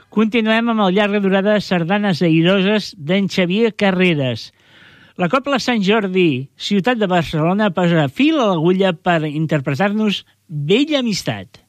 Continuem amb el llarga durada de sardanes airoses d'en Xavier Carreras. La Cobla Sant Jordi, ciutat de Barcelona, posa fil a l'agulla per interpretar-nos Vella Amistat.